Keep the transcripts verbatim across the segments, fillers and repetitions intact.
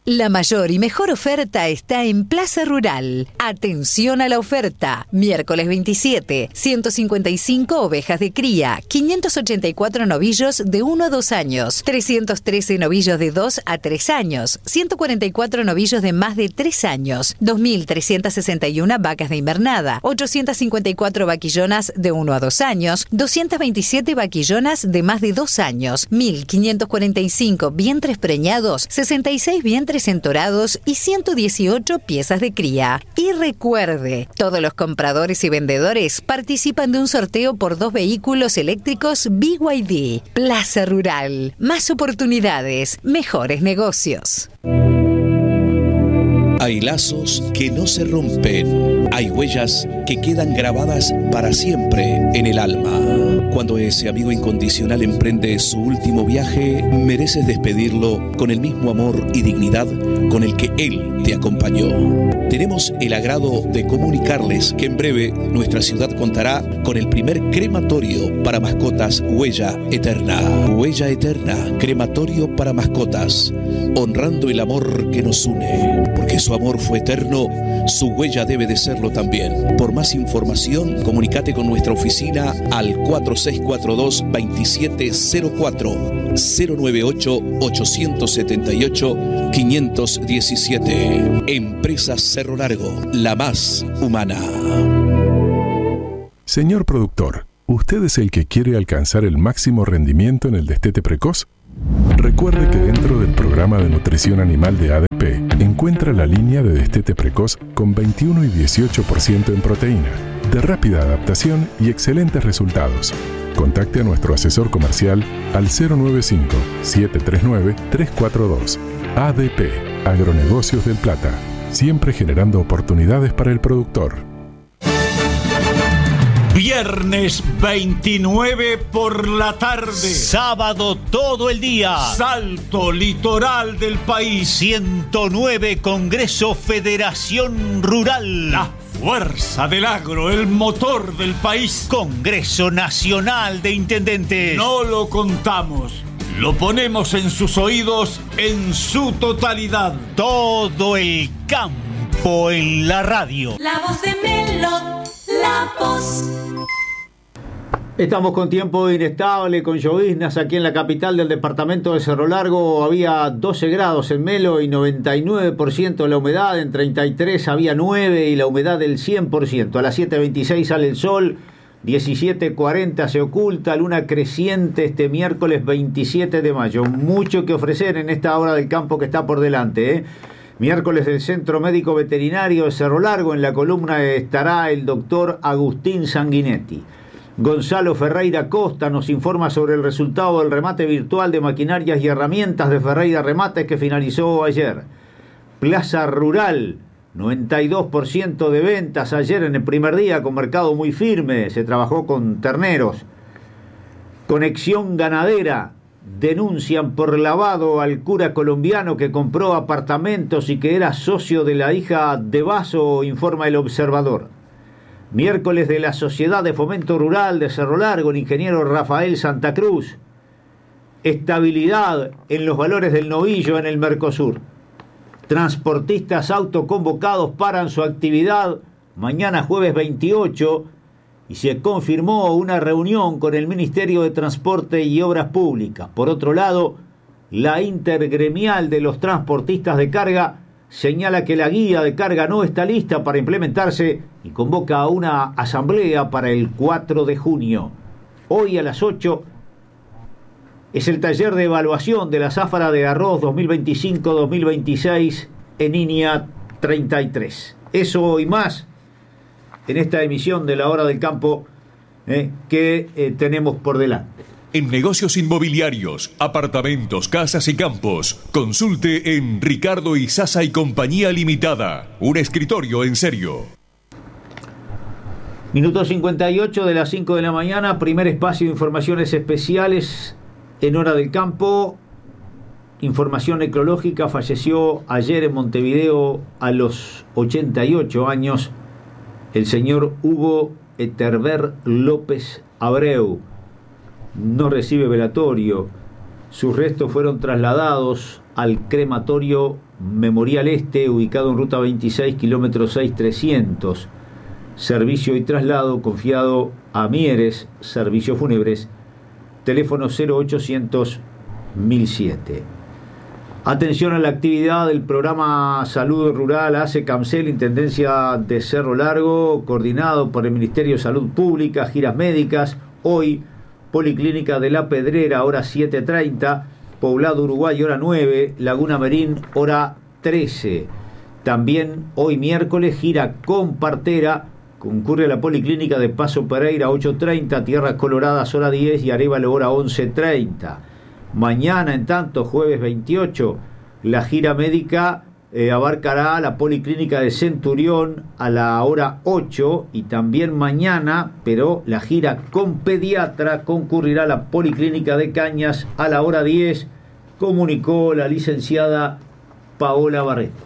La mayor y mejor oferta está en Plaza Rural. Atención a la oferta. Miércoles veintisiete, ciento cincuenta y cinco ovejas de cría, quinientos ochenta y cuatro novillos de uno a dos años, trescientos trece novillos de dos a tres años, ciento cuarenta y cuatro novillos de más de tres años, dos mil trescientas sesenta y una vacas de invernada, ochocientas cincuenta y cuatro vaquillonas de uno a dos años, doscientas veintisiete vaquillonas de más de dos años, mil quinientos cuarenta y cinco vientres preñados, sesenta y seis vientres entorados y ciento dieciocho piezas de cría. Y recuerde, todos los compradores y vendedores participan de un sorteo por dos vehículos eléctricos B Y D. Plaza Rural. Más oportunidades, mejores negocios. Hay lazos que no se rompen. Hay huellas que quedan grabadas para siempre en el alma. Cuando ese amigo incondicional emprende su último viaje, mereces despedirlo con el mismo amor y dignidad con el que él te acompañó. Tenemos el agrado de comunicarles que en breve nuestra ciudad contará con el primer crematorio para mascotas Huella Eterna. Huella Eterna, crematorio para mascotas, honrando el amor que nos une. Porque su amor fue eterno, su huella debe de serlo también. Por más información, comunícate con nuestra oficina al cuatro seis cuatro dos, dos siete cero cuatro, cero nueve ocho, ocho siete ocho, cinco uno siete. Empresa Cerro Largo, la más humana. Señor productor, ¿usted es el que quiere alcanzar el máximo rendimiento en el destete precoz? Recuerde que dentro del programa de nutrición animal de A D P encuentra la línea de destete precoz con veintiuno y dieciocho por ciento en proteína, de rápida adaptación y excelentes resultados. Contacte a nuestro asesor comercial al cero nueve cinco, siete tres nueve, tres cuatro dos. A D P, Agronegocios del Plata, siempre generando oportunidades para el productor. Viernes veintinueve por la tarde. Sábado todo el día. Salto litoral del país. ciento nueve Congreso Federación Rural. La fuerza del agro, el motor del país. Congreso Nacional de Intendentes. No lo contamos, lo ponemos en sus oídos en su totalidad. Todo el campo en la radio. La voz de Melo, la voz. Estamos con tiempo inestable, con lloviznas aquí en la capital del departamento de Cerro Largo. Había doce grados en Melo y noventa y nueve por ciento la humedad. En treinta y tres había nueve y la humedad del cien por ciento. A las siete veintiséis sale el sol, diecisiete cuarenta se oculta, luna creciente este miércoles veintisiete de mayo. Mucho que ofrecer en esta hora del campo que está por delante, ¿eh? Miércoles del Centro Médico Veterinario de Cerro Largo. En la columna estará el doctor Agustín Sanguinetti. Gonzalo Ferreira Costa nos informa sobre el resultado del remate virtual de maquinarias y herramientas de Ferreira Remates que finalizó ayer. Plaza Rural, noventa y dos por ciento de ventas ayer en el primer día, con mercado muy firme. Se trabajó con terneros. Conexión Ganadera, denuncian por lavado al cura colombiano que compró apartamentos y que era socio de la hija de Basso, informa El Observador. Miércoles de la Sociedad de Fomento Rural de Cerro Largo, el ingeniero Rafael Santa Cruz. Estabilidad en los valores del novillo en el Mercosur. Transportistas autoconvocados paran su actividad mañana jueves veintiocho y se confirmó una reunión con el Ministerio de Transporte y Obras Públicas. Por otro lado, la intergremial de los transportistas de carga señala que la guía de carga no está lista para implementarse y convoca a una asamblea para el cuatro de junio. Hoy a las ocho es el taller de evaluación de la zafra de arroz dos mil veinticinco dos mil veintiséis en I N I A treinta y tres. Eso y más en esta emisión de La Hora del Campo eh, que eh, tenemos por delante. En negocios inmobiliarios, apartamentos, casas y campos, consulte en Ricardo Izaza y Compañía Limitada. Un escritorio en serio. Minuto cincuenta y ocho de las cinco de la mañana, primer espacio de informaciones especiales en Hora del Campo. Información necrológica: falleció ayer en Montevideo a los ochenta y ocho años el señor Hugo Eterver López Abreu. No recibe velatorio. Sus restos fueron trasladados al crematorio Memorial Este, ubicado en ruta veintiséis, kilómetro seis mil trescientos. Servicio y traslado confiado a Mieres, Servicios Fúnebres, teléfono cero ochocientos mil siete. Atención a la actividad del programa Salud Rural A C E CAMCEL, Intendencia de Cerro Largo, coordinado por el Ministerio de Salud Pública, giras médicas. Hoy, Policlínica de La Pedrera, hora siete treinta, Poblado Uruguay, hora nueve, Laguna Merín, hora trece. También hoy miércoles, gira con partera, concurre a la Policlínica de Paso Pereira, ocho treinta, Tierras Coloradas, hora diez y Arévalo, hora once treinta. Mañana, en tanto, jueves veintiocho, la gira médica eh, abarcará la Policlínica de Centurión a la hora ocho, y también mañana, pero la gira con pediatra concurrirá a la Policlínica de Cañas a la hora diez, comunicó la licenciada Paola Barreto.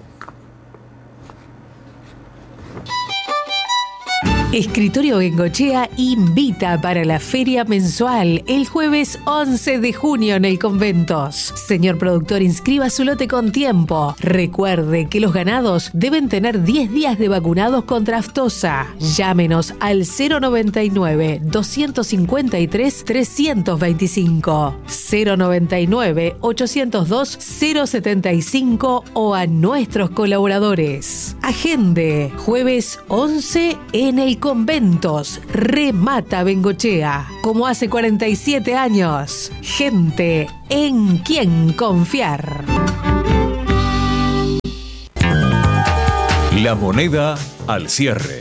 Escritorio Bengochea invita para la feria mensual el jueves once de junio en el Conventos. Señor productor, inscriba su lote con tiempo. Recuerde que los ganados deben tener diez días de vacunados contra aftosa. Llámenos al cero noventa y nueve, doscientos cincuenta y tres, trescientos veinticinco, cero noventa y nueve, ochocientos dos, cero setenta y cinco o a nuestros colaboradores. Agende, jueves once en el Conventos. Remata Bengochea, como hace cuarenta y siete años. Gente en quien confiar. La moneda al cierre.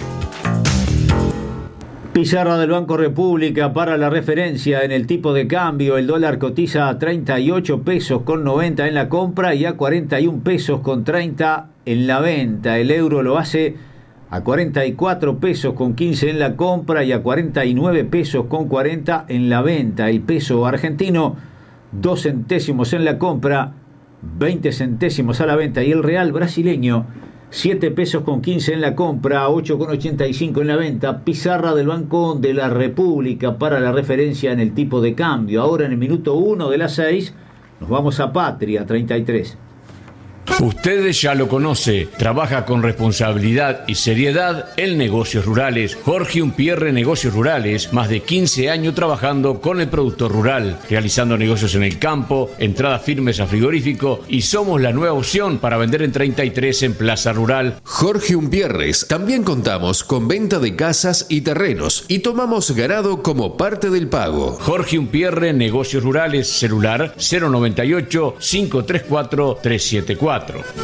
Pizarra del Banco República para la referencia en el tipo de cambio. El dólar cotiza a treinta y ocho pesos con noventa en la compra y a cuarenta y un pesos con treinta en la venta. El euro lo hace a cuarenta y cuatro pesos con quince en la compra y a cuarenta y nueve pesos con cuarenta en la venta. El peso argentino, dos centésimos en la compra, veinte centésimos a la venta. Y el real brasileño, siete pesos con quince en la compra, ocho con ochenta y cinco en la venta. Pizarra del Banco de la República para la referencia en el tipo de cambio. Ahora, en el minuto uno de las seis, nos vamos a Patria treinta y tres. Ustedes ya lo conoce, trabaja con responsabilidad y seriedad en negocios rurales. Jorge Umpierre Negocios Rurales, más de quince años trabajando con el productor rural, realizando negocios en el campo, entradas firmes a frigorífico, y somos la nueva opción para vender en treinta y tres en Plaza Rural. Jorge Umpierres, también contamos con venta de casas y terrenos y tomamos ganado como parte del pago. Jorge Umpierre Negocios Rurales, celular cero noventa y ocho, cinco tres cuatro, tres siete cuatro.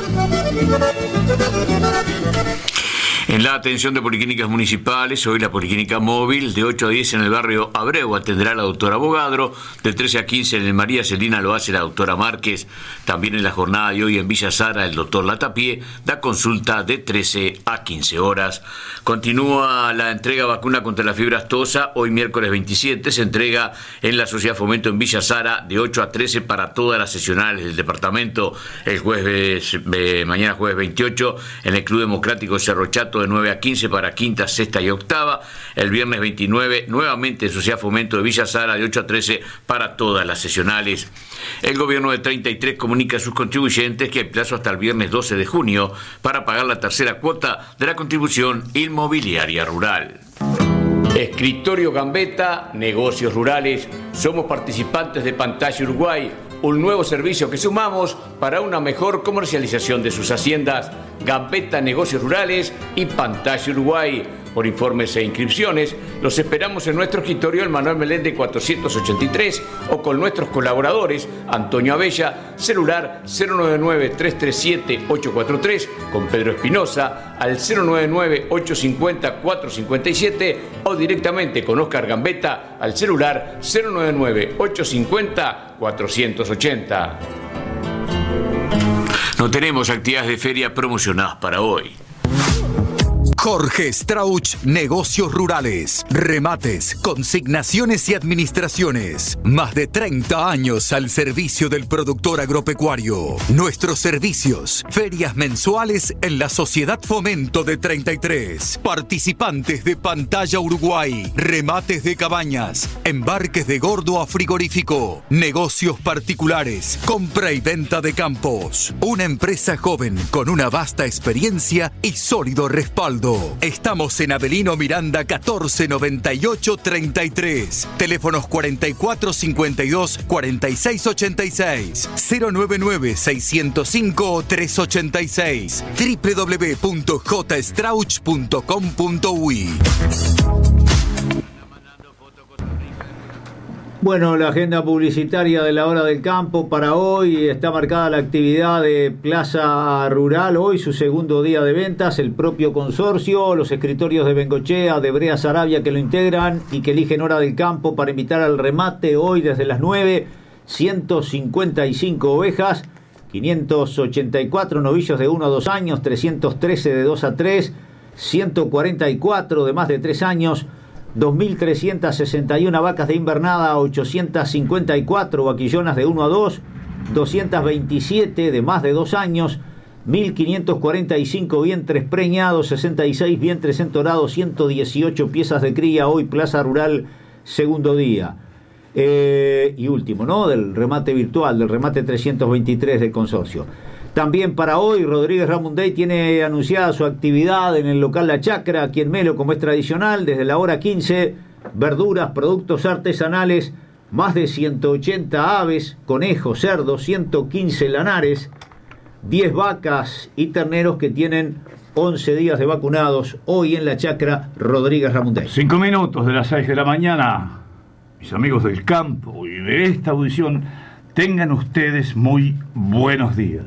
En la atención de policlínicas municipales, hoy la policlínica móvil de ocho a diez en el barrio Abreu atenderá a la doctora Bogadro, de trece a quince en el María Celina lo hace la doctora Márquez. También en la jornada de hoy en Villa Sara el doctor Latapié da consulta de trece a quince horas. Continúa la entrega de vacuna contra la fiebre aftosa. Hoy miércoles veintisiete se entrega en la Sociedad Fomento en Villa Sara de ocho a trece para todas las sesionales del departamento. El jueves, eh, mañana jueves veintiocho en el Club Democrático Cerro Chato de nueve a quince para quinta, sexta y octava. El viernes veintinueve nuevamente en Sociedad Fomento de Villa Sara de ocho a trece para todas las sesionales. El gobierno de treinta y tres comunica a sus contribuyentes que hay plazo hasta el viernes doce de junio para pagar la tercera cuota de la contribución inmobiliaria rural. Escritorio Gambetta, Negocios Rurales. Somos participantes de Pantalla Uruguay, un nuevo servicio que sumamos para una mejor comercialización de sus haciendas. Gambetta Negocios Rurales y Pantalla Uruguay. Por informes e inscripciones, los esperamos en nuestro escritorio en Manuel Meléndez cuatrocientos ochenta y tres o con nuestros colaboradores Antonio Abella, celular cero noventa y nueve, trescientos treinta y siete, ochocientos cuarenta y tres, con Pedro Espinosa al cero noventa y nueve, ochocientos cincuenta, cuatrocientos cincuenta y siete o directamente con Oscar Gambetta al celular cero noventa y nueve, ochocientos cincuenta, cuatrocientos ochenta. No tenemos actividades de feria promocionadas para hoy. Jorge Strauch, Negocios Rurales, remates, consignaciones y administraciones. Más de treinta años al servicio del productor agropecuario. Nuestros servicios, ferias mensuales en la Sociedad Fomento de treinta y tres. Participantes de Pantalla Uruguay, remates de cabañas, embarques de gordo a frigorífico, negocios particulares, compra y venta de campos. Una empresa joven con una vasta experiencia y sólido respaldo. Estamos en Avelino Miranda catorce noventa y ocho treinta y tres. Teléfonos cuarenta y cuatro cincuenta y dos cuarenta y seis ochenta y seis. cero nueve nueve seiscientos cinco tres ochenta y seis. doble u doble u doble u punto j strauch punto com punto u y. Bueno, la agenda publicitaria de la Hora del Campo para hoy está marcada la actividad de Plaza Rural, hoy su segundo día de ventas, el propio consorcio, los escritorios de Bengochea, de Brea Sarabia que lo integran y que eligen Hora del Campo para invitar al remate hoy desde las nueve, ciento cincuenta y cinco ovejas, quinientos ochenta y cuatro novillos de uno a dos años, trescientos trece de dos a tres, ciento cuarenta y cuatro de más de tres años, dos mil trescientas sesenta y una vacas de invernada, ochocientas cincuenta y cuatro vaquillonas de uno a dos, doscientos veintisiete de más de dos años, mil quinientos cuarenta y cinco vientres preñados, sesenta y seis vientres entorados, ciento dieciocho piezas de cría, hoy Plaza Rural, segundo día. Eh, y último, ¿no? Del remate virtual, del remate trescientos veintitrés del consorcio. También para hoy, Rodríguez Ramunday tiene anunciada su actividad en el local La Chacra, aquí en Melo, como es tradicional, desde la hora quince, verduras, productos artesanales, más de ciento ochenta aves, conejos, cerdos, ciento quince lanares, diez vacas y terneros que tienen once días de vacunados, hoy en La Chacra, Rodríguez Ramunday. Cinco minutos de las seis de la mañana, mis amigos del campo y de esta audición, tengan ustedes muy buenos días.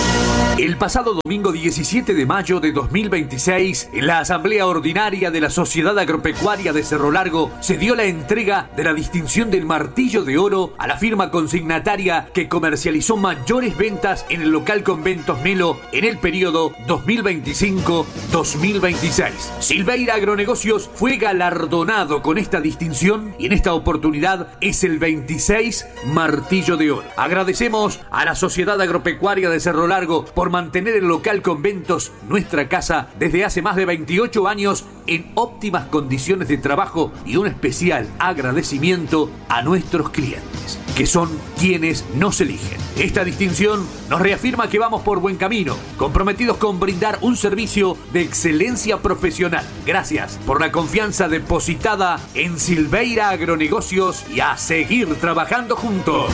El pasado domingo diecisiete de mayo de dos mil veintiséis, en la Asamblea Ordinaria de la Sociedad Agropecuaria de Cerro Largo, se dio la entrega de la distinción del Martillo de Oro a la firma consignataria que comercializó mayores ventas en el local Conventos Melo en el periodo dos mil veinticinco dos mil veintiséis. Silveira Agronegocios fue galardonado con esta distinción y en esta oportunidad es el veintiséis Martillo de Oro. Agradecemos a la Sociedad Agropecuaria de Cerro Largo por mantener el local Conventos, nuestra casa, desde hace más de veintiocho años en óptimas condiciones de trabajo, y un especial agradecimiento a nuestros clientes, que son quienes nos eligen. Esta distinción nos reafirma que vamos por buen camino, comprometidos con brindar un servicio de excelencia profesional. Gracias por la confianza depositada en Silveira Agronegocios y a seguir trabajando juntos.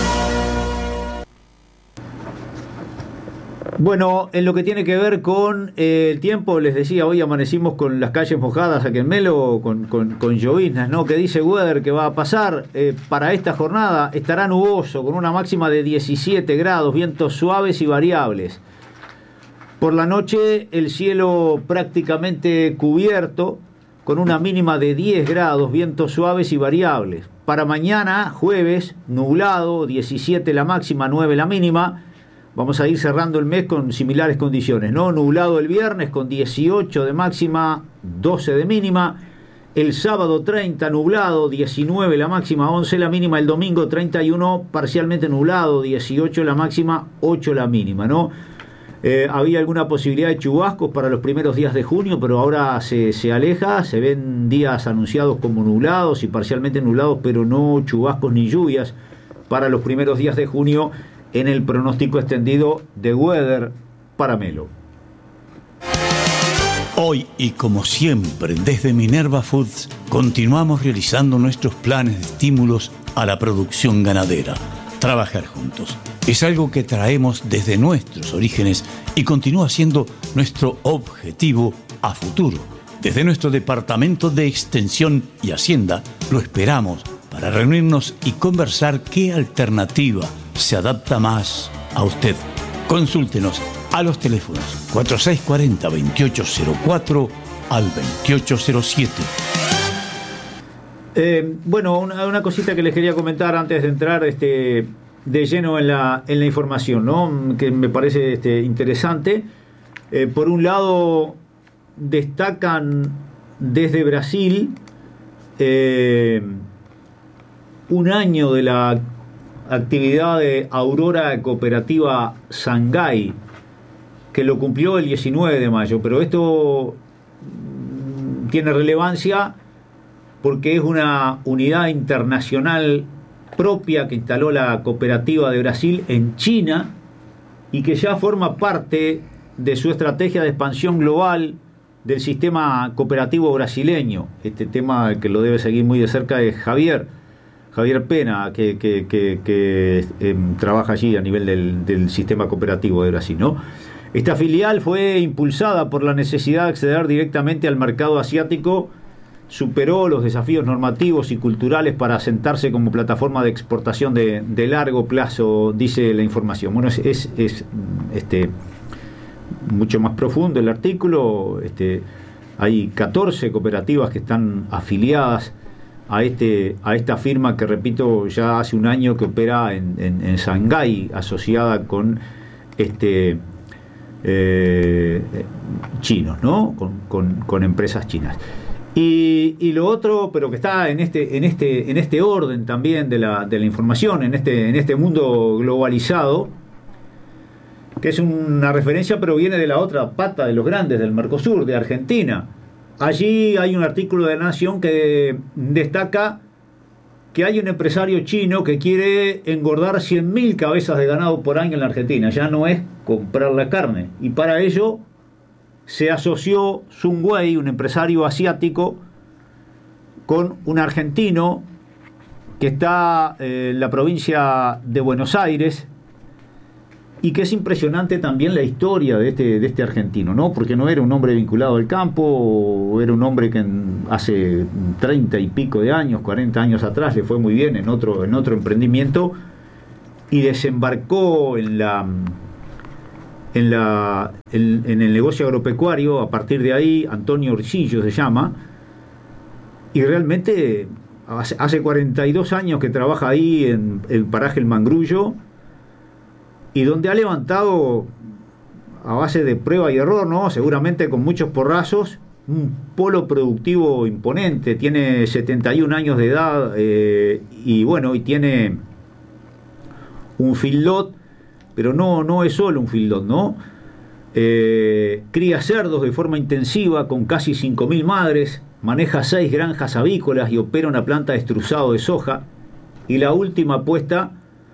Bueno, en lo que tiene que ver con eh, el tiempo, les decía, hoy amanecimos con las calles mojadas aquí en Melo, con, con, con lloviznas, ¿no? Que dice Weather que va a pasar eh, para esta jornada, estará nuboso, con una máxima de diecisiete grados, vientos suaves y variables. Por la noche, el cielo prácticamente cubierto, con una mínima de diez grados, vientos suaves y variables. Para mañana, jueves, nublado, diecisiete la máxima, nueve la mínima. Vamos a ir cerrando el mes con similares condiciones, ¿no? Nublado el viernes con dieciocho de máxima, doce de mínima. El sábado treinta nublado, diecinueve la máxima, once la mínima. El domingo treinta y uno parcialmente nublado, dieciocho la máxima, ocho la mínima, ¿no? Eh, había alguna posibilidad de chubascos para los primeros días de junio, pero ahora se, se aleja. Se ven días anunciados como nublados y parcialmente nublados, pero no chubascos ni lluvias para los primeros días de junio en el pronóstico extendido de Weather para Melo. Hoy, y como siempre, desde Minerva Foods, continuamos realizando nuestros planes de estímulos a la producción ganadera. Trabajar juntos es algo que traemos desde nuestros orígenes y continúa siendo nuestro objetivo a futuro. Desde nuestro Departamento de Extensión y Hacienda lo esperamos para reunirnos y conversar qué alternativa se adapta más a usted. Consúltenos a los teléfonos cuatro seis cuatro cero, veintiocho cero cuatro al veintiocho cero siete. Eh, bueno, una, una cosita que les quería comentar antes de entrar este, de lleno en la, en la información, ¿no? Que me parece este, interesante. Eh, por un lado, destacan desde Brasil eh, un año de la actividad de Aurora Cooperativa Shanghái, que lo cumplió el diecinueve de mayo, pero esto tiene relevancia porque es una unidad internacional propia que instaló la cooperativa de Brasil en China y que ya forma parte de su estrategia de expansión global del sistema cooperativo brasileño. Este tema que lo debe seguir muy de cerca es Javier, Javier Pena, que, que, que, que eh, trabaja allí a nivel del, del sistema cooperativo de Brasil, ¿no? Esta filial fue impulsada por la necesidad de acceder directamente al mercado asiático, superó los desafíos normativos y culturales para asentarse como plataforma de exportación de, de largo plazo, dice la información. Bueno, es, es, es este, mucho más profundo el artículo. Este, hay catorce cooperativas que están afiliadas a, este, a esta firma que, repito, ya hace un año que opera en, en, en Shanghái, asociada con este, eh, chinos, ¿no? Con, con, con empresas chinas. Y, y lo otro, pero que está en este, en este, en este orden también de la, de la información, en este, en este mundo globalizado, que es una referencia, pero viene de la otra pata de los grandes, del Mercosur, de Argentina. Allí hay un artículo de La Nación que destaca que hay un empresario chino que quiere engordar cien mil cabezas de ganado por año en la Argentina. Ya no es comprar la carne. Y para ello se asoció Sun Wei, un empresario asiático, con un argentino que está eh, en la provincia de Buenos Aires, y que es impresionante también la historia de este, de este argentino, ¿no? Porque no era un hombre vinculado al campo, era un hombre que en, hace treinta y pico de años, cuarenta años atrás, le fue muy bien en otro, en otro emprendimiento, y desembarcó en la... En, la, en, en el negocio agropecuario. A partir de ahí, Antonio Orsillo se llama, y realmente hace, hace cuarenta y dos años que trabaja ahí en el paraje El Mangrullo, y donde ha levantado a base de prueba y error, ¿no? Seguramente con muchos porrazos, un polo productivo imponente. Tiene setenta y un años de edad, eh, y bueno, y tiene un feedlot, pero no, no es solo un feedlot, ¿no? Eh, cría cerdos de forma intensiva con casi cinco mil madres, maneja seis granjas avícolas y opera una planta de extrusado de soja. Y la última apuesta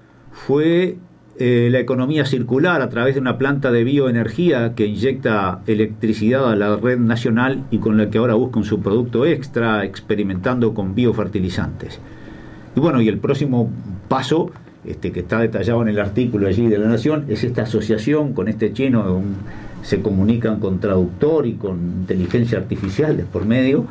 fue eh, la economía circular a través de una planta de bioenergía que inyecta electricidad a la red nacional y con la que ahora busca un subproducto extra, experimentando con biofertilizantes. Y bueno, y el próximo paso, Este, que está detallado en el artículo allí de La Nación, es esta asociación con este chino. Un, se comunican con traductor y con inteligencia artificial de por medio,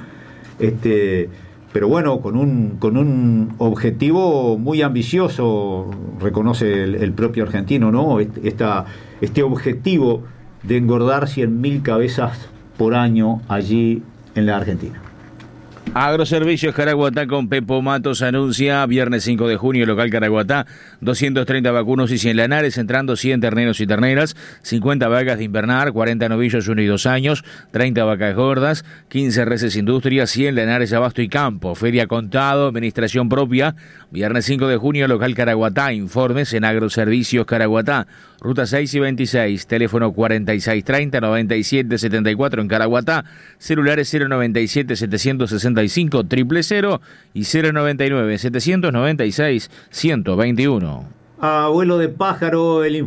este, pero bueno, con un, con un objetivo muy ambicioso, reconoce el, el propio argentino, ¿no? Este, esta, este objetivo de engordar cien mil cabezas por año allí en la Argentina. Agroservicios Caraguatá con Pepo Matos anuncia viernes cinco de junio, local Caraguatá, doscientos treinta vacunos y cien lanares, entrando cien terneros y terneras, cincuenta vacas de invernar, cuarenta novillos uno y dos años, treinta vacas gordas, quince reses industria, cien lanares abasto y campo. Feria contado, administración propia, viernes cinco de junio, local Caraguatá. Informes en Agroservicios Caraguatá, ruta seis y veintiséis, teléfono cuarenta y seis treinta noventa y siete setenta y cuatro en Caraguatá, celulares cero noventa y siete setecientos sesenta y cinco triple cero y cero noventa y nueve setecientos noventa y seis ciento veintiuno. Abuelo de pájaro, el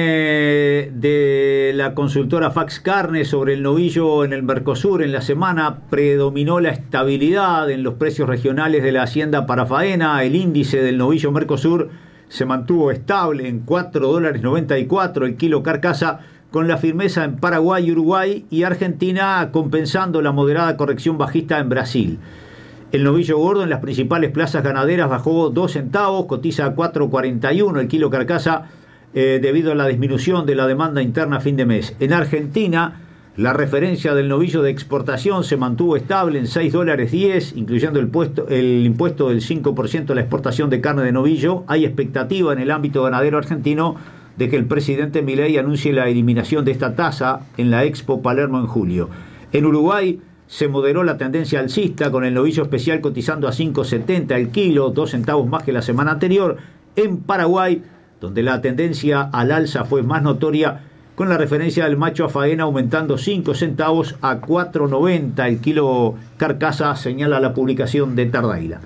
informe de la consultora Fax Carne sobre el novillo en el Mercosur. En la semana predominó la estabilidad en los precios regionales de la hacienda para faena. El índice del novillo Mercosur se mantuvo estable en cuatro dólares noventa y cuatro el kilo carcasa, con la firmeza en Paraguay, Uruguay y Argentina compensando la moderada corrección bajista en Brasil. El novillo gordo en las principales plazas ganaderas bajó dos centavos, cotiza a cuatro cuarenta y uno el kilo carcasa, eh, debido a la disminución de la demanda interna a fin de mes. En Argentina, la referencia del novillo de exportación se mantuvo estable en seis dólares diez, incluyendo el, puesto, el impuesto del cinco por ciento a la exportación de carne de novillo. Hay expectativa en el ámbito ganadero argentino de que el presidente Milei anuncie la eliminación de esta tasa en la Expo Palermo en julio. En Uruguay se moderó la tendencia alcista, con el novillo especial cotizando a cinco setenta el kilo, dos centavos más que la semana anterior. En Paraguay, donde la tendencia al alza fue más notoria, con la referencia del macho a faena aumentando cinco centavos a cuatro noventa el kilo carcasa, señala la publicación de Tardaila.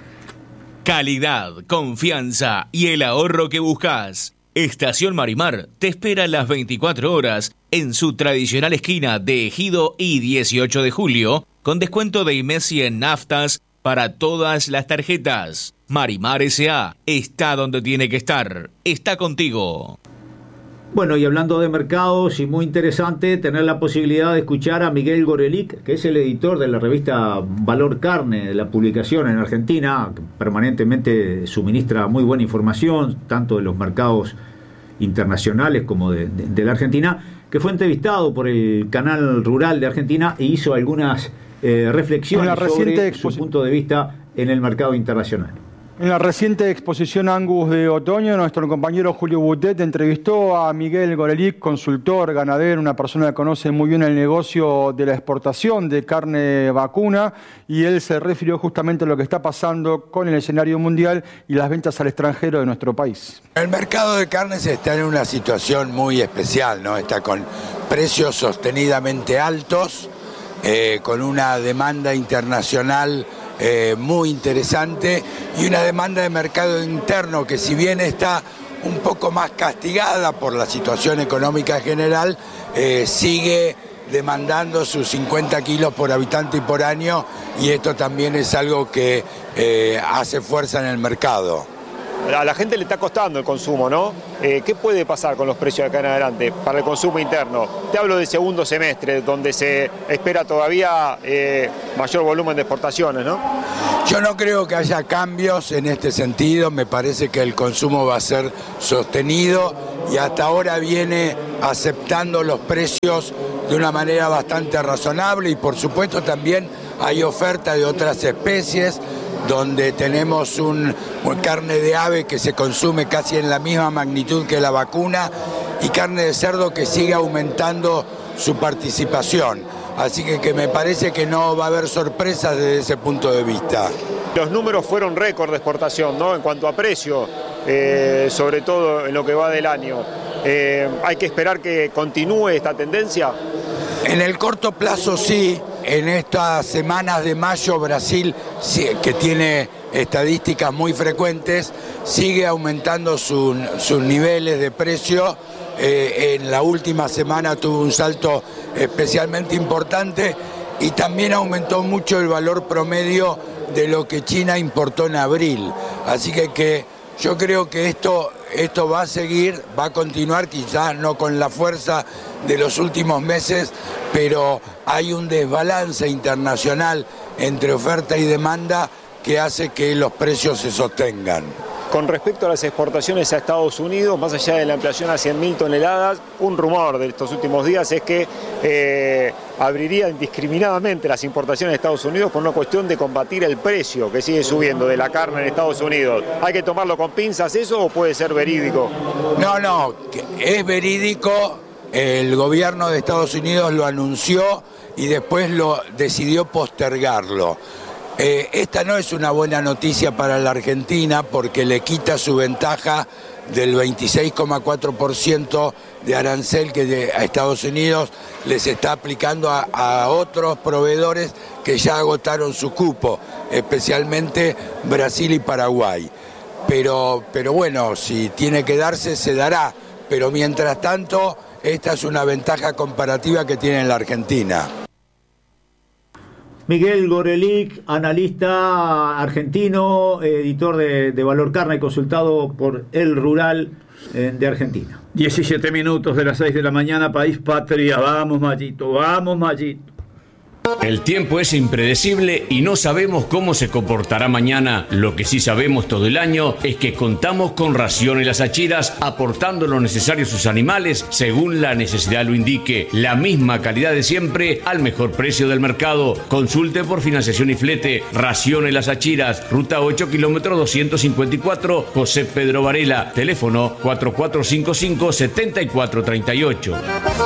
Calidad, confianza y el ahorro que buscas. Estación Marimar te espera las veinticuatro horas en su tradicional esquina de Ejido y dieciocho de julio, con descuento de IMESI en naftas para todas las tarjetas. Marimar S A está donde tiene que estar. Está contigo. Bueno, y hablando de mercados, y muy interesante tener la posibilidad de escuchar a Miguel Gorelick, que es el editor de la revista Valor Carne, de la publicación en Argentina, que permanentemente suministra muy buena información, tanto de los mercados internacionales como de, de, de la Argentina, que fue entrevistado por el Canal Rural de Argentina e hizo algunas eh, reflexiones sobre su punto de vista en el mercado internacional. En la reciente exposición Angus de otoño, nuestro compañero Julio Butet entrevistó a Miguel Gorelick, consultor ganadero, una persona que conoce muy bien el negocio de la exportación de carne vacuna, y él se refirió justamente a lo que está pasando con el escenario mundial y las ventas al extranjero de nuestro país. El mercado de carnes está en una situación muy especial, ¿no? Está con precios sostenidamente altos, eh, con una demanda internacional Eh, muy interesante y una demanda de mercado interno que, si bien está un poco más castigada por la situación económica general, eh, sigue demandando sus cincuenta kilos por habitante y por año, y esto también es algo que eh, hace fuerza en el mercado. A la gente le está costando el consumo, ¿no? Eh, ¿Qué puede pasar con los precios de acá en adelante para el consumo interno? Te hablo del segundo semestre, donde se espera todavía eh, mayor volumen de exportaciones, ¿no? Yo no creo que haya cambios en este sentido. Me parece que el consumo va a ser sostenido y hasta ahora viene aceptando los precios de una manera bastante razonable, y por supuesto también hay oferta de otras especies, donde tenemos un, un carne de ave que se consume casi en la misma magnitud que la vacuna, y carne de cerdo que sigue aumentando su participación. Así que, que me parece que no va a haber sorpresas desde ese punto de vista. Los números fueron récord de exportación, ¿no? En cuanto a precio, eh, sobre todo en lo que va del año. Eh, ¿Hay que esperar que continúe esta tendencia? En el corto plazo sí. En estas semanas de mayo, Brasil, que tiene estadísticas muy frecuentes, sigue aumentando su, sus niveles de precio. Eh, en la última semana tuvo un salto especialmente importante, y también aumentó mucho el valor promedio de lo que China importó en abril. Así que, que yo creo que esto, esto va a seguir, va a continuar, quizás no con la fuerza de los últimos meses, pero hay un desbalance internacional entre oferta y demanda que hace que los precios se sostengan. Con respecto a las exportaciones a Estados Unidos, más allá de la ampliación a cien mil toneladas, un rumor de estos últimos días es que eh, abriría indiscriminadamente las importaciones a Estados Unidos por una cuestión de combatir el precio que sigue subiendo de la carne en Estados Unidos. ¿Hay que tomarlo con pinzas eso o puede ser verídico? No, no, es verídico. El gobierno de Estados Unidos lo anunció y después lo decidió postergarlo. Eh, esta no es una buena noticia para la Argentina, porque le quita su ventaja del veintiséis coma cuatro por ciento de arancel que de, a Estados Unidos les está aplicando a, a otros proveedores que ya agotaron su cupo, especialmente Brasil y Paraguay. Pero, pero bueno, si tiene que darse, se dará. Pero mientras tanto, esta es una ventaja comparativa que tiene la Argentina. Miguel Gorelick, analista argentino, editor de, de Valor Carne, consultado por El Rural eh, de Argentina. diecisiete minutos de las seis de la mañana, País Patria. Vamos, Mayito, vamos, Mayito. El tiempo es impredecible y no sabemos cómo se comportará mañana. Lo que sí sabemos todo el año es que contamos con Raciones Las Achiras, aportando lo necesario a sus animales según la necesidad lo indique. La misma calidad de siempre al mejor precio del mercado. Consulte por financiación y flete. Raciones Las Achiras, ruta ocho, kilómetro doscientos cincuenta y cuatro, José Pedro Varela. Teléfono cuatro cuatro cinco cinco, siete cuatro tres ocho.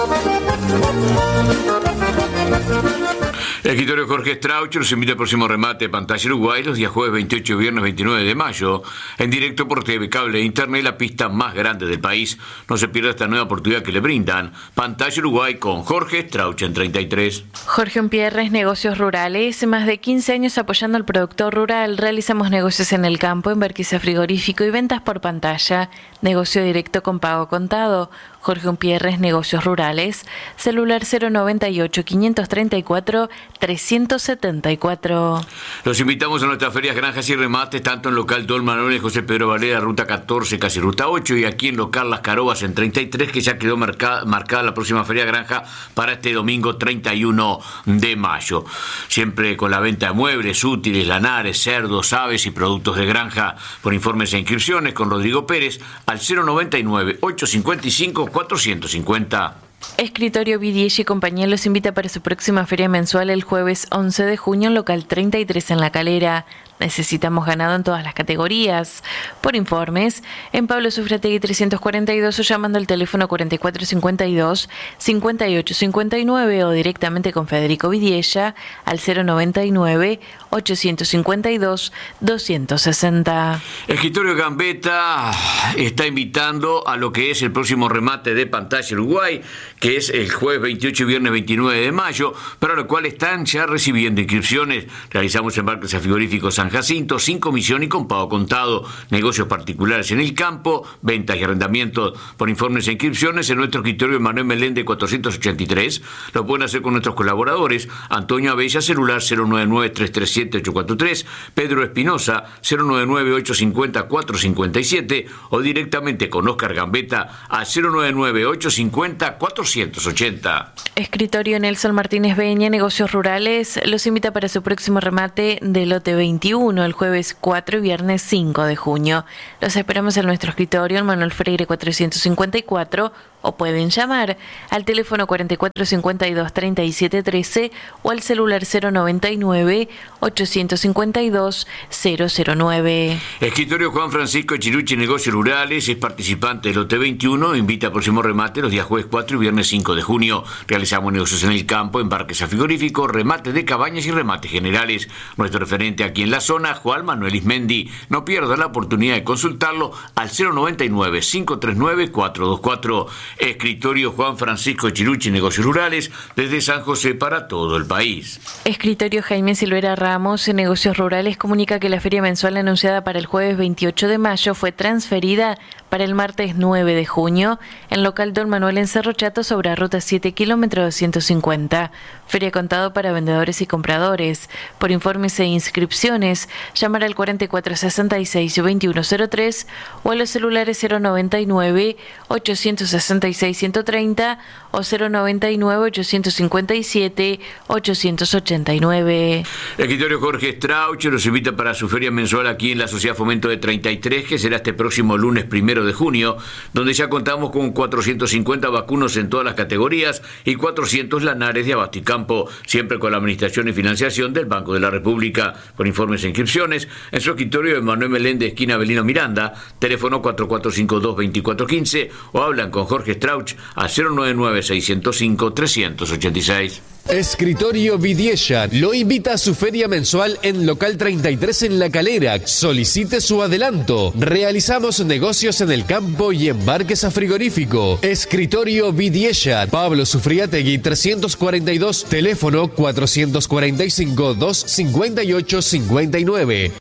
El escritorio Jorge Strauch nos invita al próximo remate de Pantalla Uruguay los días jueves veintiocho y viernes veintinueve de mayo, en directo por T V Cable e Internet, la pista más grande del país. No se pierda esta nueva oportunidad que le brindan. Pantalla Uruguay con Jorge Strauch en treinta y tres. Jorge Umpierres, Negocios Rurales. Más de quince años apoyando al productor rural. Realizamos negocios en el campo, embarquiza frigorífico y ventas por pantalla. Negocio directo con pago contado. Jorge Umpierres, Negocios Rurales. Celular cero noventa y ocho, quinientos treinta y cuatro, trescientos setenta y cuatro. Los invitamos a nuestras ferias, granjas y remates, tanto en local Don Manuel y José Pedro Valera, ruta catorce, casi ruta ocho, y aquí en local Las Carobas en treinta y tres, que ya quedó marcada, marcada la próxima feria granja para este domingo treinta y uno de mayo. Siempre con la venta de muebles, útiles, lanares, cerdos, aves y productos de granja. Por informes e inscripciones con Rodrigo Pérez al cero noventa y nueve, ochocientos cincuenta y cinco, cuatrocientos cincuenta. Escritorio Vidiella y compañía los invita para su próxima feria mensual el jueves once de junio en local treinta y tres en La Calera. Necesitamos ganado en todas las categorías. Por informes, en Pablo Sufrategui trescientos cuarenta y dos o llamando al teléfono cuarenta y cuatro cincuenta y dos, cincuenta y ocho cincuenta y nueve o directamente con Federico Vidiella al cero noventa y nueve, ochocientos cincuenta y dos, doscientos sesenta. Escritorio Gambetta está invitando a lo que es el próximo remate de Pantalla Uruguay, que es el jueves veintiocho y viernes veintinueve de mayo, para lo cual están ya recibiendo inscripciones. Realizamos embarques a frigoríficos San Jacinto, sin comisión y con pago contado. Negocios particulares en el campo, ventas y arrendamientos. Por informes e inscripciones en nuestro escritorio Manuel Meléndez cuatrocientos ochenta y tres. Lo pueden hacer con nuestros colaboradores. Antonio Abella, celular cero nueve nueve, tres tres siete, ocho cuatro tres. Pedro Espinosa, cero nueve nueve, ocho cinco cero, cuatro cinco siete. O directamente con Oscar Gambetta a cero nueve nueve, ocho cinco cero, cuatrocientos ochenta. Escritorio Nelson Martínez Beña, Negocios Rurales, los invita para su próximo remate de lote veintiuno, el jueves cuatro y viernes cinco de junio. Los esperamos en nuestro escritorio en Manuel Freire cuatrocientos cincuenta y cuatro o pueden llamar al teléfono cuarenta y cuatro cincuenta y dos, treinta y siete trece o al celular cero noventa y nueve, ochocientos cincuenta y dos, cero cero nueve. Escritorio Juan Francisco Chiruchi, Negocios Rurales, es participante del lote veintiuno, invita al próximo remate los días jueves cuatro y viernes cinco de junio. Realizamos negocios en el campo, embarques a frigorífico, remate de cabañas y remates generales. Nuestro referente aquí en la zona, Juan Manuel Ismendi. No pierda la oportunidad de consultarlo al cero noventa y nueve, cinco tres nueve, cuatro dos cuatro. Escritorio Juan Francisco Chiruchi, Negocios Rurales, desde San José para todo el país. Escritorio Jaime Silvera Ramos, en Negocios Rurales, comunica que la feria mensual anunciada para el jueves veintiocho de mayo fue transferida para el martes nueve de junio en local Don Manuel en Cerro Chato sobre ruta siete, kilómetro doscientos cincuenta. Feria contado para vendedores y compradores. Por informes e inscripciones, llamar al cuarenta y cuatro sesenta y seis, veintiuno cero tres o a los celulares cero noventa y nueve, ochocientos sesenta y seis, ciento treinta o cero noventa y nueve, ochocientos cincuenta y siete, ochocientos ochenta y nueve. Escritorio Jorge Strauch los invita para su feria mensual aquí en la Sociedad Fomento de treinta y tres, que será este próximo lunes primero de junio, donde ya contamos con cuatrocientos cincuenta vacunos en todas las categorías y cuatrocientos lanares de abasto y campo, siempre con la administración y financiación del Banco de la República. Por informes e inscripciones, en su escritorio de Manuel Meléndez, esquina Avelino Miranda, teléfono cuatro cuatro cinco dos, veinticuatro quince o hablan con Jorge Strauch a cero nueve nueve, seiscientos cinco, trescientos ochenta y seis. Escritorio Vidiella lo invita a su feria mensual en local treinta y tres en La Calera. Solicite su adelanto. Realizamos negocios en el campo y embarques a frigorífico. Escritorio Vidiella, Pablo Sufriategui trescientos cuarenta y dos, teléfono cuatrocientos cuarenta y cinco, doscientos cincuenta y ocho, cincuenta y nueve.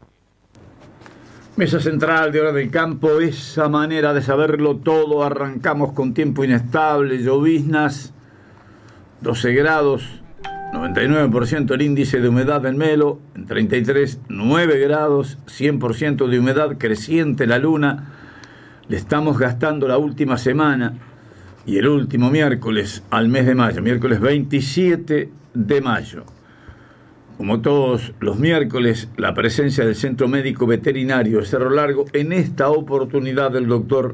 Mesa central de Hora del Campo, esa manera de saberlo todo. Arrancamos con tiempo inestable, lloviznas, doce grados, noventa y nueve por ciento el índice de humedad del Melo, en treinta y tres, nueve grados, cien por ciento de humedad, creciente la luna. Le estamos gastando la última semana y el último miércoles al mes de mayo, miércoles veintisiete de mayo. como todos los miércoles, la presencia del Centro Médico Veterinario de Cerro Largo, en esta oportunidad del doctor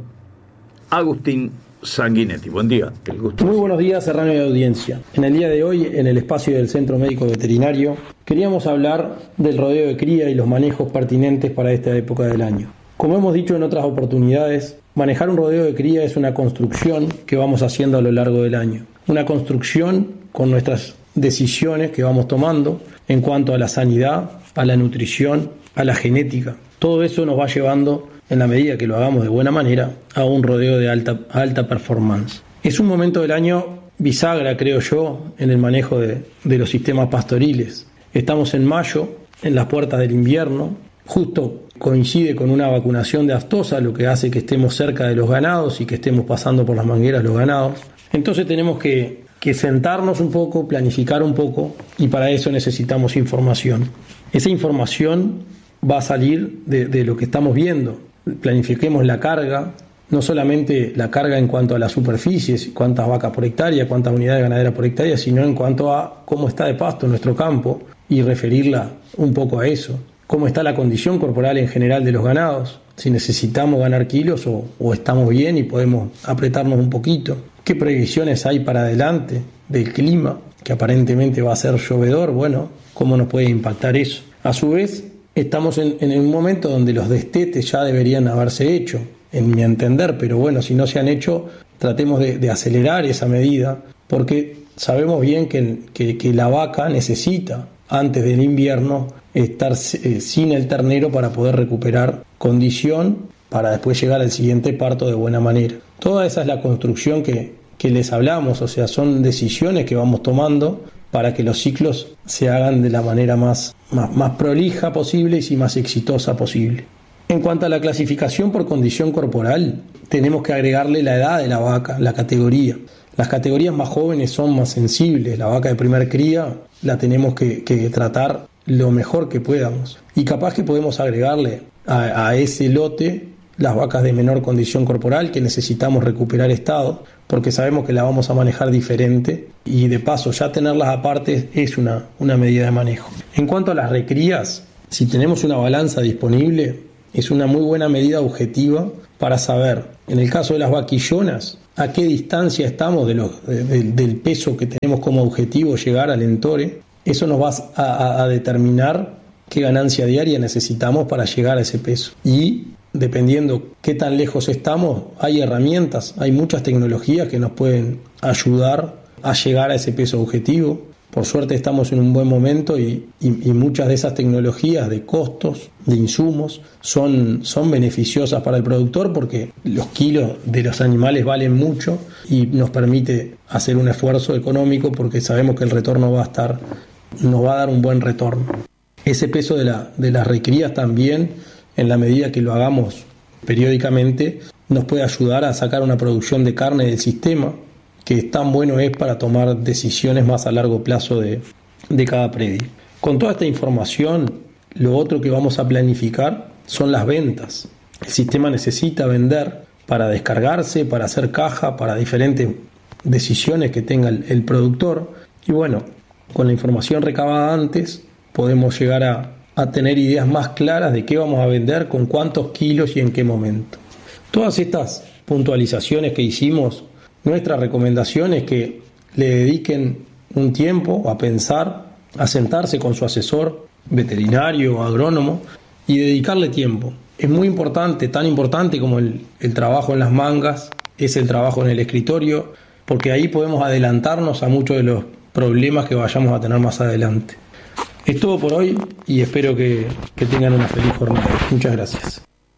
Agustín Sanguinetti. Buen día. El gusto. Muy buenos días, Serrano y audiencia. En el día de hoy, en el espacio del Centro Médico Veterinario, queríamos hablar del rodeo de cría y los manejos pertinentes para esta época del año. Como hemos dicho en otras oportunidades, manejar un rodeo de cría es una construcción que vamos haciendo a lo largo del año. Una construcción con nuestras decisiones que vamos tomando en cuanto a la sanidad, a la nutrición, a la genética. Todo eso nos va llevando, en la medida que lo hagamos de buena manera, a un rodeo de alta, alta performance. Es un momento del año bisagra, creo yo, en el manejo de, de los sistemas pastoriles. Estamos en mayo, en las puertas del invierno, justo coincide con una vacunación de aftosa, lo que hace que estemos cerca de los ganados y que estemos pasando por las mangueras los ganados. Entonces tenemos que, que sentarnos un poco, planificar un poco, y para eso necesitamos información. Esa información va a salir de, de lo que estamos viendo. Planifiquemos la carga, no solamente la carga en cuanto a las superficies, cuántas vacas por hectárea, cuántas unidades ganaderas por hectárea, sino en cuanto a cómo está de pasto nuestro campo y referirla un poco a eso. Cómo está la condición corporal en general de los ganados, si necesitamos ganar kilos o, o estamos bien y podemos apretarnos un poquito. ¿Qué previsiones hay para adelante del clima, que aparentemente va a ser llovedor? Bueno, ¿cómo nos puede impactar eso? A su vez, estamos en, en un momento donde los destetes ya deberían haberse hecho, en mi entender, pero bueno, si no se han hecho, tratemos de, de acelerar esa medida, porque sabemos bien que, que, que la vaca necesita, antes del invierno, estar eh, sin el ternero para poder recuperar condición para después llegar al siguiente parto de buena manera. Toda esa es la construcción que, que les hablamos, o sea, son decisiones que vamos tomando para que los ciclos se hagan de la manera más, más, más prolija posible y más exitosa posible. En cuanto a la clasificación por condición corporal, tenemos que agregarle la edad de la vaca, la categoría. Las categorías más jóvenes son más sensibles. La vaca de primer cría la tenemos que, que tratar lo mejor que podamos. Y capaz que podemos agregarle a, a ese lote las vacas de menor condición corporal que necesitamos recuperar estado, porque sabemos que la vamos a manejar diferente y de paso ya tenerlas aparte es una, una medida de manejo. En cuanto a las recrías, si tenemos una balanza disponible, es una muy buena medida objetiva para saber, en el caso de las vaquillonas, a qué distancia estamos de los, de, de, del peso que tenemos como objetivo llegar al entore. Eso nos va a, a, a determinar qué ganancia diaria necesitamos para llegar a ese peso. Y dependiendo qué tan lejos estamos, hay herramientas, hay muchas tecnologías que nos pueden ayudar a llegar a ese peso objetivo. Por suerte estamos en un buen momento y, y, y muchas de esas tecnologías de costos, de insumos, son, son beneficiosas para el productor porque los kilos de los animales valen mucho y nos permite hacer un esfuerzo económico porque sabemos que el retorno va a estar, nos va a dar un buen retorno. Ese peso de, la, de las recrías también, en la medida que lo hagamos periódicamente, nos puede ayudar a sacar una producción de carne del sistema, que tan bueno es para tomar decisiones más a largo plazo de, de cada predio. Con toda esta información, lo otro que vamos a planificar son las ventas. El sistema necesita vender para descargarse, para hacer caja, para diferentes decisiones que tenga el, el productor. Y bueno, con la información recabada antes, podemos llegar a, a tener ideas más claras de qué vamos a vender, con cuántos kilos y en qué momento. Todas estas puntualizaciones que hicimos, nuestra recomendación es que le dediquen un tiempo a pensar, a sentarse con su asesor veterinario o agrónomo y dedicarle tiempo. Es muy importante, tan importante como el, el trabajo en las mangas, es el trabajo en el escritorio, porque ahí podemos adelantarnos a muchos de los problemas que vayamos a tener más adelante. Es todo por hoy y espero que, que tengan una feliz jornada. Muchas gracias.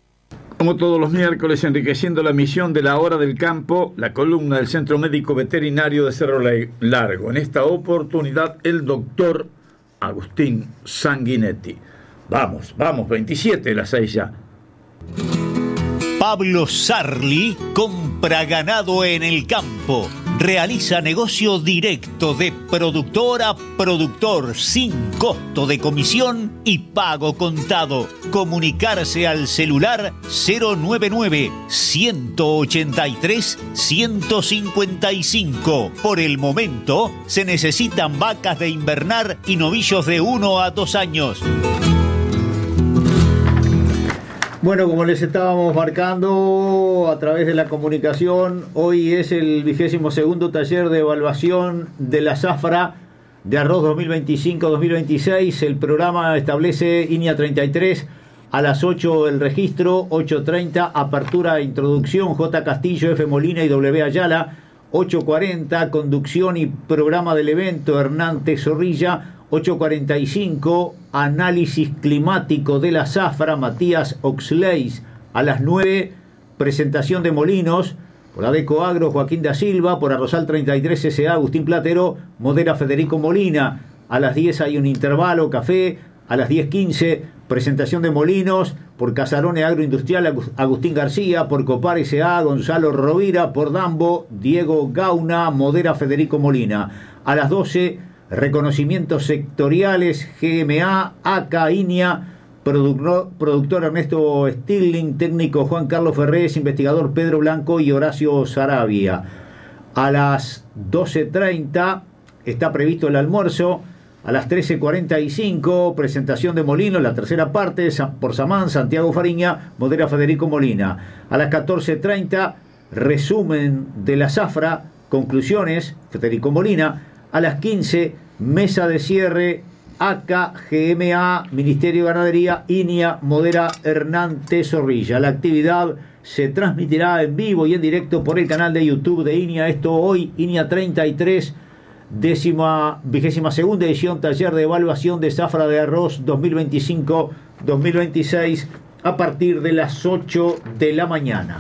Como todos los miércoles, enriqueciendo la misión de la Hora del Campo, la columna del Centro Médico Veterinario de Cerro Largo. En esta oportunidad, el doctor Agustín Sanguinetti. Vamos, vamos, veintisiete de las seis ya. Pablo Sarli compra ganado en el campo. Realiza negocio directo de productor a productor sin costo de comisión y pago contado. Comunicarse al celular cero nueve nueve, ciento ochenta y tres, ciento cincuenta y cinco. Por el momento se necesitan vacas de invernar y novillos de uno a dos años. Bueno, como les estábamos marcando a través de la comunicación, hoy es el vigésimo segundo taller de evaluación de la zafra de arroz dos mil veinticinco dos mil veintiséis. El programa establece I N I A treinta y tres a las ocho el registro, ocho treinta apertura e introducción, J. Castillo, F. Molina y W. Ayala, ocho cuarenta conducción y programa del evento, Hernán T. Zorrilla, ocho cuarenta y cinco análisis climático de la zafra, Matías Oxleis. A las nueve presentación de molinos, por Adeco Agro, Joaquín da Silva. Por Arrozal treinta y tres S A, Agustín Platero. Modera Federico Molina. A las diez hay un intervalo, café. A las diez quince presentación de molinos, por Casarone Agroindustrial, Agustín García. Por Copar S A, Gonzalo Rovira. Por Dambo, Diego Gauna. Modera Federico Molina. A las doce reconocimientos sectoriales, G M A, A C A, I N I A, productor, productor Ernesto Stilling, técnico Juan Carlos Ferrés, investigador Pedro Blanco y Horacio Sarabia. A las doce treinta está previsto el almuerzo. A las trece cuarenta y cinco, presentación de molinos, la tercera parte, por Samán, Santiago Fariña, modera Federico Molina. A las catorce treinta, resumen de la zafra, conclusiones, Federico Molina. A las quince, mesa de cierre, A C A, G M A, Ministerio de Ganadería, I N I A, modera Hernán T. Zorrilla. La actividad se transmitirá en vivo y en directo por el canal de YouTube de I N I A. Esto hoy, I N I A treinta y tres, décima, vigésima segunda edición, taller de evaluación de zafra de arroz dos mil veinticinco dos mil veintiséis, a partir de las ocho de la mañana.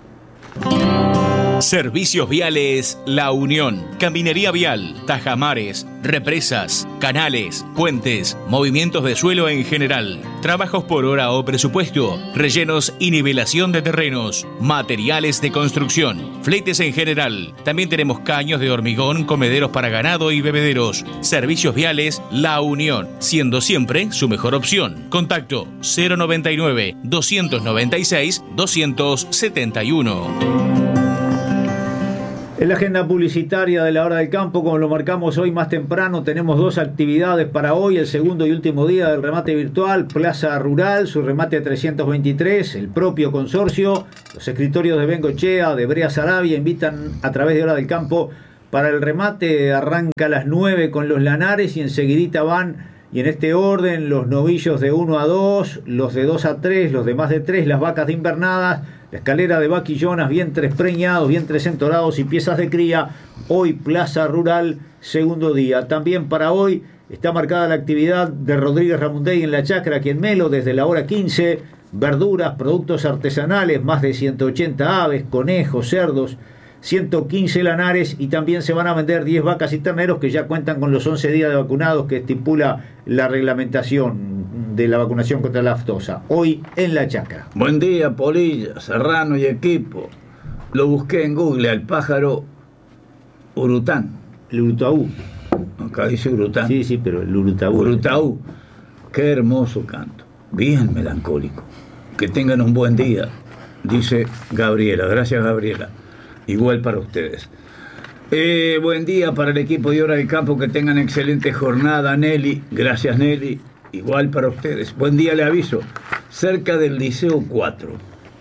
Servicios Viales La Unión. Caminería vial, tajamares, represas, canales, puentes, movimientos de suelo en general, trabajos por hora o presupuesto, rellenos y nivelación de terrenos, materiales de construcción, fletes en general. También tenemos caños de hormigón, comederos para ganado y bebederos. Servicios Viales La Unión, siendo siempre su mejor opción. Contacto cero noventa y nueve, doscientos noventa y seis, doscientos setenta y uno. En la agenda publicitaria de la Hora del Campo, como lo marcamos hoy más temprano, tenemos dos actividades para hoy. El segundo y último día del remate virtual, Plaza Rural, su remate trescientos veintitrés, el propio consorcio, los escritorios de Bengochea, de Brea Sarabia, invitan a través de Hora del Campo para el remate. Arranca a las nueve con los lanares y enseguidita van, y en este orden, los novillos de uno a dos, los de dos a tres, los de más de tres, las vacas de invernadas, la escalera de vaquillonas, vientres preñados, vientres entorados y piezas de cría. Hoy Plaza Rural, segundo día. También para hoy está marcada la actividad de Rodríguez Ramundey en la Chacra, aquí en Melo, desde la hora quince. Verduras, productos artesanales, más de ciento ochenta aves, conejos, cerdos, ciento quince lanares, y también se van a vender diez vacas y terneros que ya cuentan con los once días de vacunados que estipula la reglamentación de la vacunación contra la aftosa. Hoy en la Chacra. Buen día, Polilla, Serrano y equipo. Lo busqué en Google al pájaro urután. El urutaú. Acá dice urután. Sí, sí, pero el urutaú. Urutaú. Qué hermoso canto. Bien melancólico. Que tengan un buen día, dice Gabriela. Gracias, Gabriela. Igual para ustedes. Eh, buen día para el equipo de Hora del Campo. Que tengan excelente jornada, Nelly. Gracias, Nelly. Igual para ustedes. Buen día, le aviso. Cerca del Liceo cuatro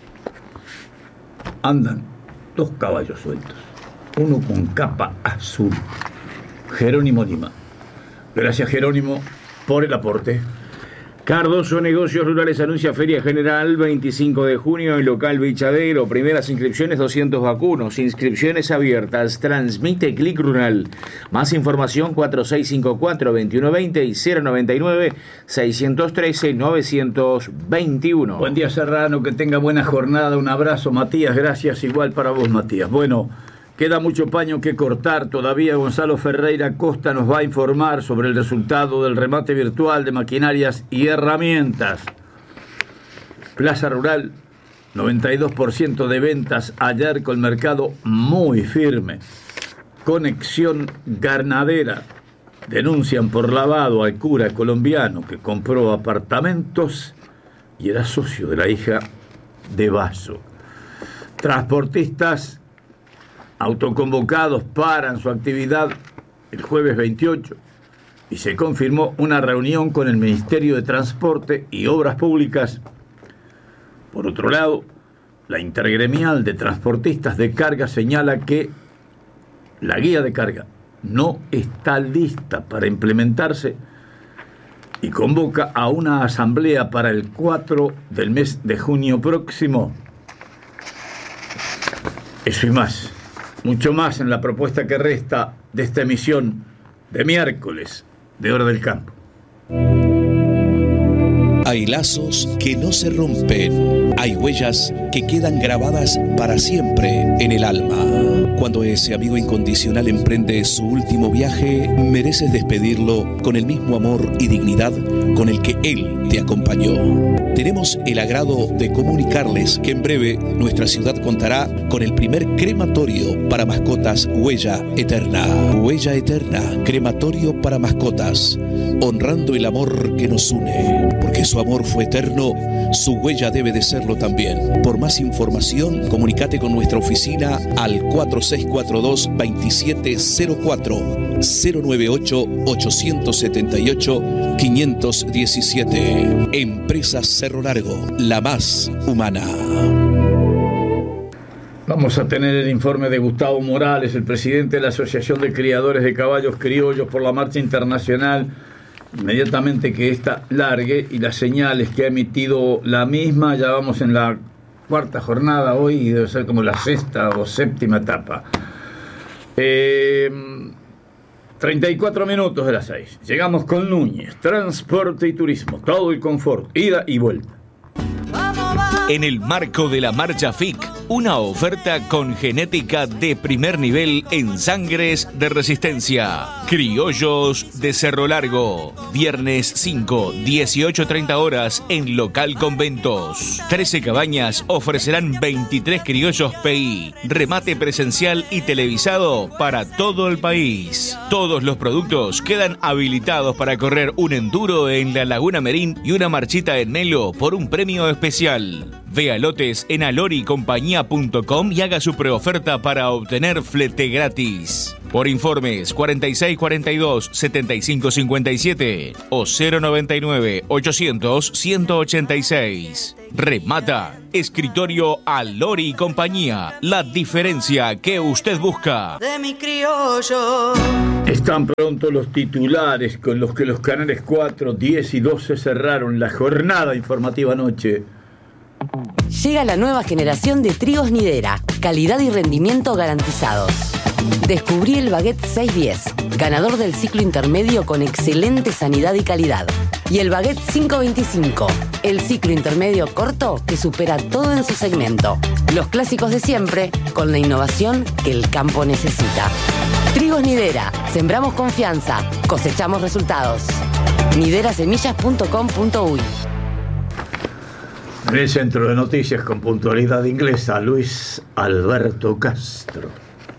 andan dos caballos sueltos. Uno con capa azul. Jerónimo Lima. Gracias, Jerónimo, por el aporte. Cardoso Negocios Rurales anuncia Feria General veinticinco de junio en local Bichadero. Primeras inscripciones doscientos vacunos. Inscripciones abiertas. Transmite Clic Rural. Más información cuatro seis cinco cuatro, dos uno dos cero y cero noventa y nueve, seiscientos trece, novecientos veintiuno. Buen día, Serrano. Que tenga buena jornada. Un abrazo, Matías. Gracias. Igual para vos, Matías. Bueno, queda mucho paño que cortar. Todavía Gonzalo Ferreira Costa nos va a informar sobre el resultado del remate virtual de maquinarias y herramientas. Plaza Rural, noventa y dos por ciento de ventas ayer, con mercado muy firme. Conexión Ganadera denuncian por lavado al cura colombiano que compró apartamentos y era socio de la hija de Basso. Transportistas autoconvocados paran su actividad el jueves veintiocho y se confirmó una reunión con el Ministerio de Transporte y Obras Públicas. Por otro lado, la Intergremial de Transportistas de Carga señala que la guía de carga no está lista para implementarse y convoca a una asamblea para el cuatro del mes de junio próximo. Eso y más, mucho más en la propuesta que resta de esta emisión de miércoles de Hora del Campo. Hay lazos que no se rompen, hay huellas que quedan grabadas para siempre en el alma. Cuando ese amigo incondicional emprende su último viaje, mereces despedirlo con el mismo amor y dignidad con el que él te acompañó. Tenemos el agrado de comunicarles que en breve nuestra ciudad contará con el primer crematorio para mascotas Huella Eterna. Huella Eterna, crematorio para mascotas, honrando el amor que nos une. Porque su amor fue eterno, su huella debe de serlo también. Por más información, comunícate con nuestra oficina al cuatro seis cuatro dos, dos siete cero cuatro, cero nueve ocho, ocho siete ocho, cinco uno siete. Empresa Cerro Largo, la más humana. Vamos a tener el informe de Gustavo Morales, el presidente de la Asociación de Criadores de Caballos Criollos por la Marcha Internacional, inmediatamente que esta largue, y las señales que ha emitido la misma. Ya vamos en la cuarta jornada hoy y debe ser como la sexta o séptima etapa. Eh, treinta y cuatro minutos de las seis. Llegamos con Núñez, transporte y turismo, todo el confort, ida y vuelta. En el marco de la Marcha F I C, una oferta con genética de primer nivel en sangres de resistencia. Criollos de Cerro Largo. Viernes cinco, dieciocho treinta horas en local Conventos. trece cabañas ofrecerán veintitrés criollos P I. Remate presencial y televisado para todo el país. Todos los productos quedan habilitados para correr un enduro en la Laguna Merín y una marchita en Melo por un premio especial. Vea lotes en alori compañía punto com y haga su preoferta para obtener flete gratis. Por informes cuarenta y seis cuarenta y dos, setenta y cinco cincuenta y siete o cero noventa y nueve, ochocientos, ciento ochenta y seis. Remata Escritorio Alori Compañía, la diferencia que usted busca. De mi criollo. Están pronto los titulares con los que los canales cuatro, diez y doce cerraron la jornada informativa anoche. Llega la nueva generación de trigos Nidera, calidad y rendimiento garantizados. Descubrí el Baguette seiscientos diez, ganador del ciclo intermedio con excelente sanidad y calidad. Y el Baguette quinientos veinticinco, el ciclo intermedio corto que supera todo en su segmento. Los clásicos de siempre, con la innovación que el campo necesita. Trigos Nidera, sembramos confianza, cosechamos resultados. nidera semillas punto com punto uy. En el centro de noticias con puntualidad inglesa, Luis Alberto Castro.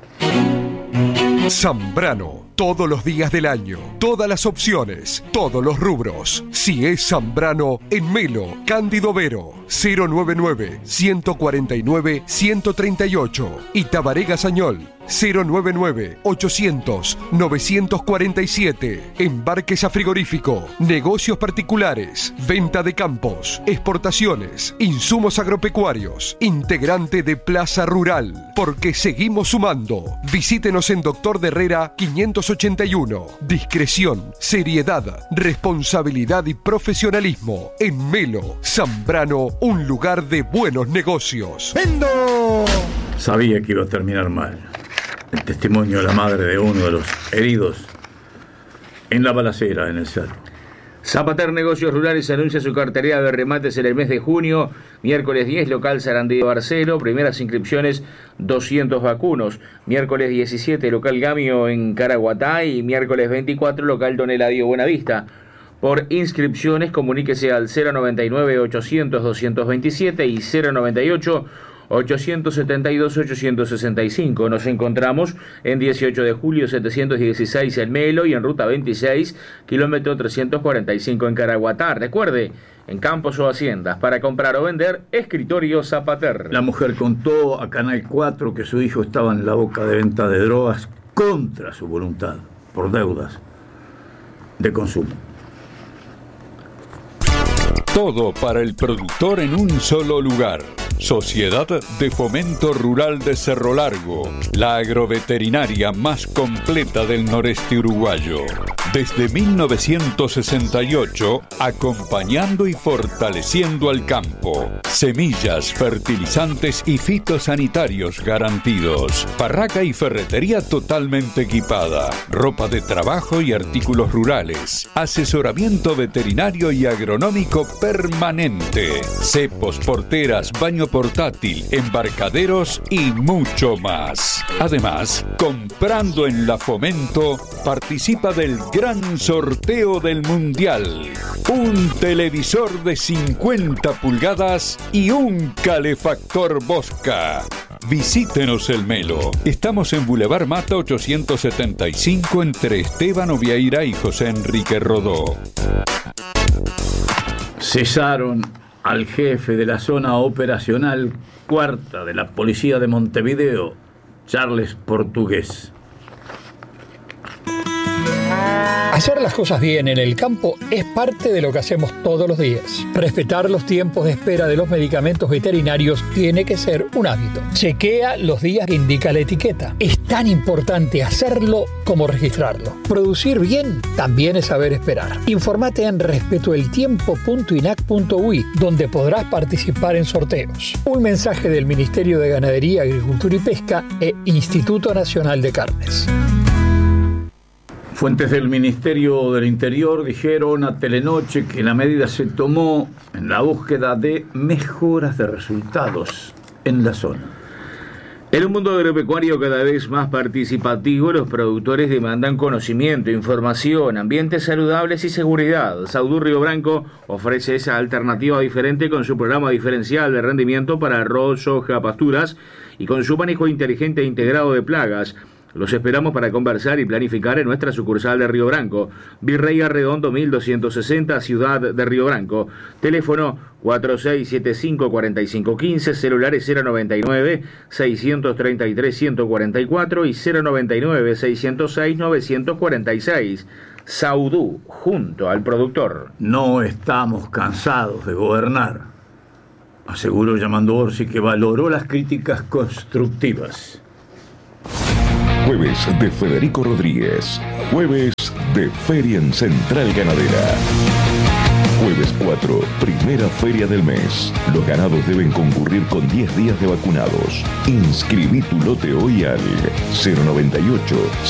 Zambrano, todos los días del año, todas las opciones, todos los rubros. Si es Zambrano, en Melo, Cándido Vero, cero noventa y nueve, ciento cuarenta y nueve, ciento treinta y ocho. Y Tabaré Gazañol, cero noventa y nueve, ochocientos, novecientos cuarenta y siete. Embarques a frigorífico, negocios particulares, venta de campos, exportaciones, insumos agropecuarios, integrante de Plaza Rural, porque seguimos sumando. Visítenos en Doctor de Herrera quinientos ochenta y uno. Discreción, seriedad, responsabilidad y profesionalismo. En Melo, Zambrano, un lugar de buenos negocios. ¡Vendo! Sabía que iba a terminar mal. El testimonio de la madre de uno de los heridos en la balacera en el cerro. Zapater Negocios Rurales anuncia su cartera de remates en el mes de junio. Miércoles diez, local Sarandí Barcelo, primeras inscripciones doscientos vacunos. Miércoles diecisiete, local Gamio en Caraguatay. Y miércoles veinticuatro, local Don Eladio Buenavista. Por inscripciones, comuníquese al cero noventa y nueve, ochocientos, doscientos veintisiete y cero noventa y ocho, ochocientos setenta y dos, ochocientos sesenta y cinco. Nos encontramos en dieciocho de julio setecientos dieciséis en Melo y en ruta veintiséis, kilómetro trescientos cuarenta y cinco en Caraguatá. Recuerde, en campos o haciendas, para comprar o vender, Escritorio Zapater. La mujer contó a Canal cuatro que su hijo estaba en la boca de venta de drogas contra su voluntad, por deudas de consumo. Todo para el productor en un solo lugar. Sociedad de Fomento Rural de Cerro Largo, la agroveterinaria más completa del noreste uruguayo. Desde mil novecientos sesenta y ocho, acompañando y fortaleciendo al campo. Semillas, fertilizantes y fitosanitarios garantidos. Barraca y ferretería totalmente equipada. Ropa de trabajo y artículos rurales. Asesoramiento veterinario y agronómico permanente. Cepos, porteras, baño portátil, embarcaderos y mucho más. Además, comprando en La Fomento, participa del gran sorteo del Mundial. Un televisor de cincuenta pulgadas y un calefactor Bosca. Visítenos el Melo. Estamos en Boulevard Mata ochocientos setenta y cinco entre Esteban Oviaira y José Enrique Rodó. Cesaron al jefe de la zona operacional cuarta de la Policía de Montevideo, Charles Portugués. Hacer las cosas bien en el campo es parte de lo que hacemos todos los días. Respetar los tiempos de espera de los medicamentos veterinarios tiene que ser un hábito. Chequea los días que indica la etiqueta. Es tan importante hacerlo como registrarlo. Producir bien también es saber esperar. Infórmate en respetoeltiempo punto inac punto uy, donde podrás participar en sorteos. Un mensaje del Ministerio de Ganadería, Agricultura y Pesca e Instituto Nacional de Carnes. Fuentes del Ministerio del Interior dijeron a Telenoche que la medida se tomó en la búsqueda de mejoras de resultados en la zona. En un mundo agropecuario cada vez más participativo, los productores demandan conocimiento, información, ambientes saludables y seguridad. Saudú Río Branco ofrece esa alternativa diferente con su programa diferencial de rendimiento para arroz, soja, pasturas y con su manejo inteligente e integrado de plagas. Los esperamos para conversar y planificar en nuestra sucursal de Río Branco, Virrey Arredondo mil doscientos sesenta, Ciudad de Río Branco. Teléfono cuatro seis siete cinco, cuatro cinco uno cinco, celulares cero noventa y nueve, seiscientos treinta y tres, ciento cuarenta y cuatro y cero noventa y nueve, seiscientos seis, novecientos cuarenta y seis. Saudú, junto al productor. No estamos cansados de gobernar, aseguró llamando Orsi, que valoró las críticas constructivas. Jueves de Federico Rodríguez. Jueves de Feria en Central Ganadera. Jueves cuatro, primera feria del mes. Los ganados deben concurrir con diez días de vacunados. Inscribí tu lote hoy al cero noventa y ocho,